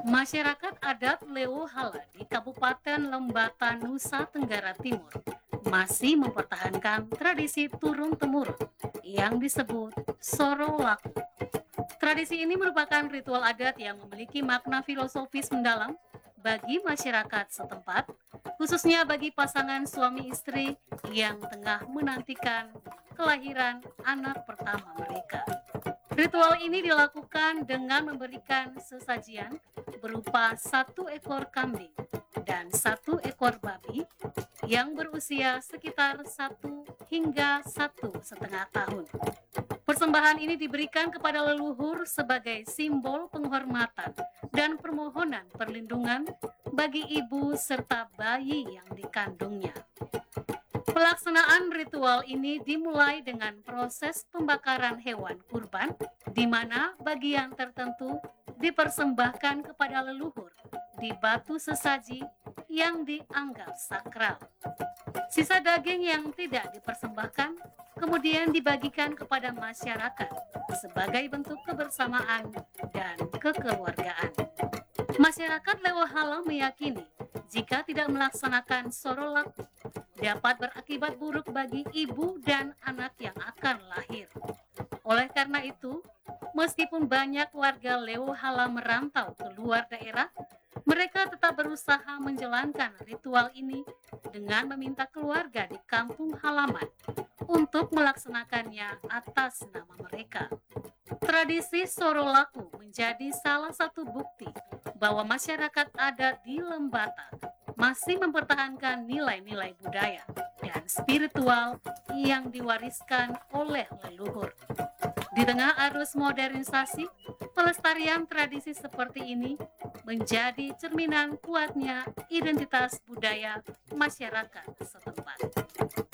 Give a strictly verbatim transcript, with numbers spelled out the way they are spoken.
Masyarakat adat Leuhala di Kabupaten Lembata, Nusa Tenggara Timur masih mempertahankan tradisi turun-temurun yang disebut Soro Laku. Tradisi ini merupakan ritual adat yang memiliki makna filosofis mendalam bagi masyarakat setempat, khususnya bagi pasangan suami istri yang tengah menantikan kelahiran anak pertama mereka. Ritual ini dilakukan dengan memberikan sesajian berupa satu ekor kambing dan satu ekor babi yang berusia sekitar satu hingga satu setengah tahun. Persembahan ini diberikan kepada leluhur sebagai simbol penghormatan dan permohonan perlindungan bagi ibu serta bayi yang dikandungnya. Pelaksanaan ritual ini dimulai dengan proses pembakaran hewan kurban, di mana bagian tertentu dipersembahkan kepada leluhur di batu sesaji yang dianggap sakral. Sisa daging yang tidak dipersembahkan kemudian dibagikan kepada masyarakat sebagai bentuk kebersamaan dan kekeluargaan. Masyarakat Leuhala meyakini jika tidak melaksanakan Soro Laku dapat berakibat buruk bagi ibu dan anak yang akan lahir. Oleh karena itu, meskipun banyak warga Leuhala merantau ke luar daerah, mereka tetap berusaha menjalankan ritual ini dengan meminta keluarga di kampung halaman untuk melaksanakannya atas nama mereka. Tradisi Soro Laku menjadi salah satu bukti bahwa masyarakat adat di Lembata masih mempertahankan nilai-nilai budaya dan spiritual yang diwariskan oleh leluhur. Di tengah arus modernisasi, pelestarian tradisi seperti ini menjadi cerminan kuatnya identitas budaya masyarakat setempat.